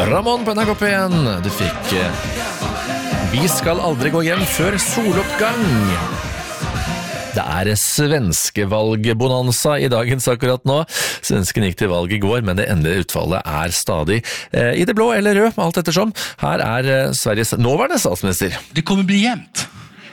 Ramon på NRK P1. Du fikk Vi skal aldri gå hjem før soloppgang. Det er svenskevalgbonanza i dagens akkurat nå. Svensken gikk til valg i går, men det endelige utfallet er stadig i det blå eller rød, alt ettersom. Her er Sveriges nåværende statsminister. Det kommer bli jämnt.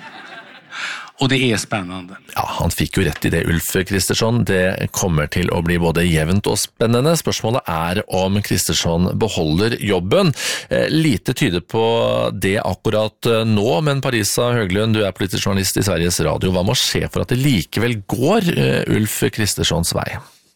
Og det er spennende. Ja, han fikk jo rett i det, Ulf Kristersson. Det kommer til å bli både jevnt og spennende. Spørsmålet er om Kristersson beholder jobben. Lite tyder på det akkurat nå, men Parisa Høglund, du er politisk journalist i Sveriges Radio. Hva må skje for at det likevel går Ulf Kristerssons vei?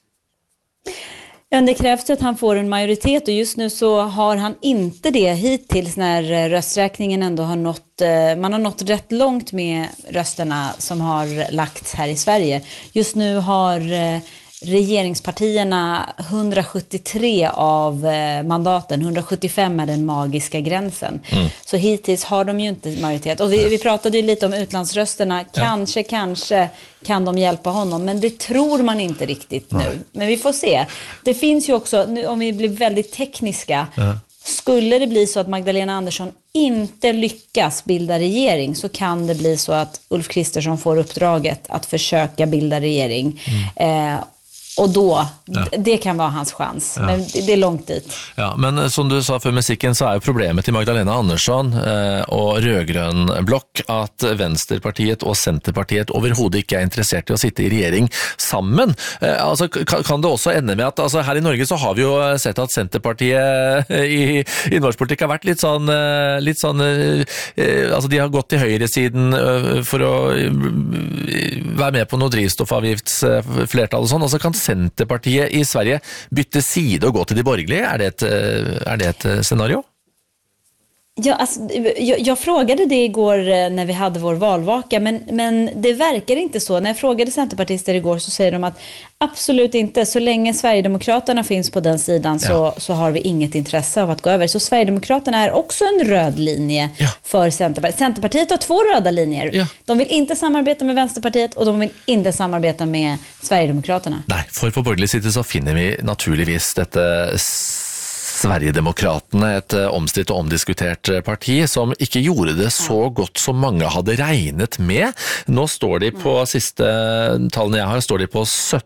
Ja, det krävs att han får en majoritet och just nu så har han inte det hittills när rösträkningen ändå har man har nått rätt långt med rösterna som har lagts här i Sverige. Just nu har regeringspartierna 173 av mandaten, 175 är den magiska gränsen. Så hittills har de ju inte majoritet. Och vi pratade ju lite om utlandsrösterna. Kanske kan de hjälpa honom, men det tror man inte riktigt nu. Men vi får se. Det finns ju också, nu, om vi blir väldigt tekniska, skulle det bli så att Magdalena Andersson inte lyckas bilda regering så kan det bli så att Ulf Kristersson får uppdraget att försöka bilda regering. Och då, det kan vara hans chans. Men det är långt dit. Ja, men som du sa för musikken så är problemet till Magdalena Andersson och rødgrønn blokk att Vänsterpartiet och Centerpartiet överhuvud inte är intresserade i att sitta i regering sammen. Alltså kan det också ende med att alltså här i Norge så har vi ju sett att Centerpartiet i norsk politikk har varit lite sån alltså de har gått till høyresiden för att vara med på noe drivstoffavgiftsflertall och sånt. Alltså kan Centerpartiet i Sverige bytte side och gå till de borgerliga? Är det ett scenario? Ja, alltså, jag frågade det igår när vi hade vår valvaka, men det verkar inte så. När jag frågade centerpartister igår så säger de att absolut inte. Så länge Sverigedemokraterna finns på den sidan så har vi inget intresse av att gå över. Så Sverigedemokraterna är också en röd linje för Centerpartiet. Centerpartiet har 2 röda linjer. Ja. De vill inte samarbeta med Vänsterpartiet och de vill inte samarbeta med Sverigedemokraterna. Nej, för på borgerlig sida så finner vi naturligtvis detta Sverigedemokraterna, ett omstridt og omdiskutert parti som ikke gjorde det så godt som mange hadde regnet med. Nå står de på siste tallene jeg har, står de på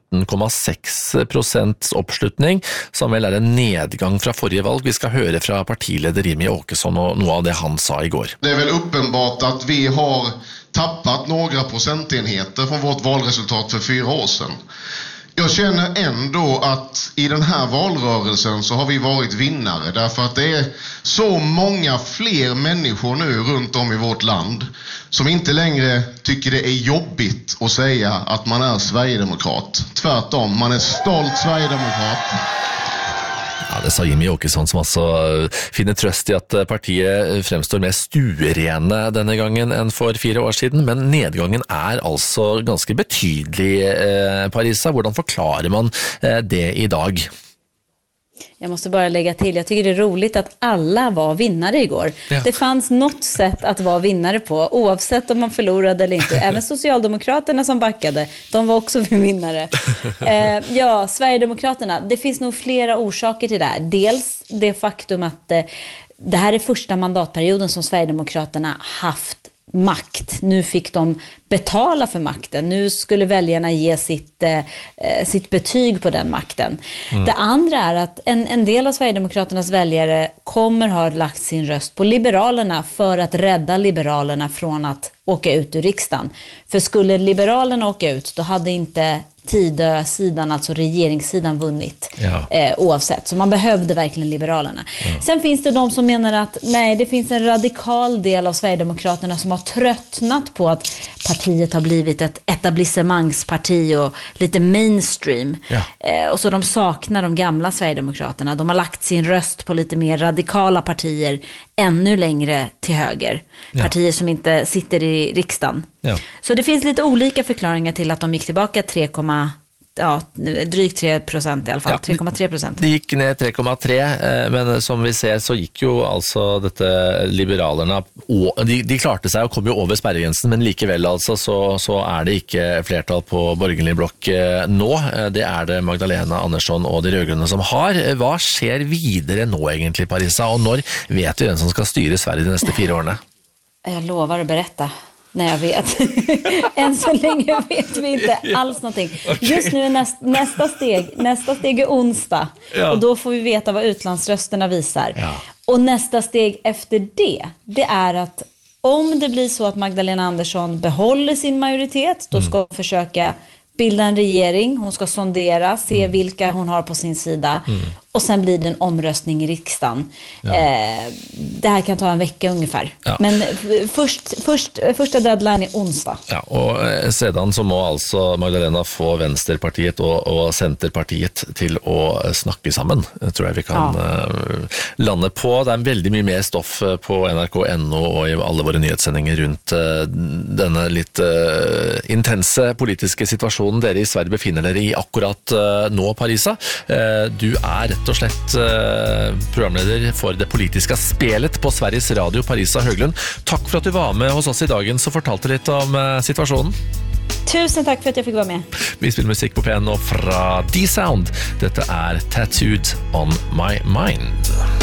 17,6% oppslutning, som vel er en nedgang fra forrige valg. Vi skal høre fra partileder Jimmie Åkesson og noe av det han sa igår. Det är väl uppenbart att vi har tappat några procentenheter från vårt valresultat för 4 år sedan. Jag känner ändå att i den här valrörelsen så har vi varit vinnare därför att det är så många fler människor nu runt om i vårt land som inte längre tycker det är jobbigt att säga att man är Sverigedemokrat. Tvärtom, man är stolt Sverigedemokrat. Ja, det sa Jimmie Åkesson som altså finner trøst i at partiet fremstår mer stuerene denne gangen enn for 4 år siden, men nedgangen er altså ganske betydelig, Parisa. Hvordan forklarer man det i dag? Jag måste bara lägga till, jag tycker det är roligt att alla var vinnare igår. Ja. Det fanns något sätt att vara vinnare på, oavsett om man förlorade eller inte. Även Socialdemokraterna som backade, de var också vinnare. Sverigedemokraterna, det finns nog flera orsaker till det här. Dels det faktum att det här är första mandatperioden som Sverigedemokraterna haft makt. Nu fick de betala för makten. Nu skulle väljarna ge sitt betyg på den makten. Det andra är att en del av Sverigedemokraternas väljare kommer ha lagt sin röst på Liberalerna för att rädda Liberalerna från att åka ut ur riksdagen. För skulle Liberalerna åka ut, då hade inte Tidö-sidan, alltså regeringssidan, vunnit oavsett. Så man behövde verkligen Liberalerna. Sen finns det de som menar att nej, det finns en radikal del av Sverigedemokraterna som har tröttnat på att partiet har blivit ett etablissemangsparti och lite mainstream. Och så de saknar de gamla Sverigedemokraterna. De har lagt sin röst på lite mer radikala partier ännu längre till höger. Partier som inte sitter i riksdagen. Så det finns lite olika förklaringar till att de gick tillbaka drygt 3% i alla fall, 3,3%. Det gikk ned 3,3, men som vi ser så gikk jo altså dette liberalerne, de klarte seg og kom jo over sperregrensen, men likevel altså så det ikke flertall på borgerlig blokk nå. Det det Magdalena Andersson og de rødgrønne som har. Hva skjer videre nå egentlig, Parisa, og når vet vi hvem som skal styre Sverige de neste 4 årene? Jag lovar att berätta när jag vet. Än så länge vet vi inte alls någonting. Okay. Just nu nästa steg är onsdag. Ja. Och då får vi veta vad utlandsrösterna visar. Ja. Och nästa steg efter det är att om det blir så att Magdalena Andersson behåller sin majoritet, då ska hon försöka bilda en regering, hon ska sondera, se vilka hon har på sin sida och sen blir det en omröstning i riksdagen. Ja. Det här kan ta en vecka ungefär. Ja. Men första deadline är onsdag. Ja, och sedan så må alltså Magdalena få Vänsterpartiet och Centerpartiet till att snacka sammen. Det tror jag vi kan landa på. Det väldigt mycket mer stoff på NRK.no och i alla våra nyhetssändningar runt denna lite intense politiska situationen dere i Sverige befinner dere i akkurat nå, Parisa. Du rett og slett programleder for det politiske spelet på Sveriges Radio, Parisa Höglund. Takk for at du var med hos oss i dagen og fortalte litt om situasjonen. Tusen takk for at jeg fikk være med. Vi spiller musikk på piano fra D-Sound. Dette Tattooed on My Mind.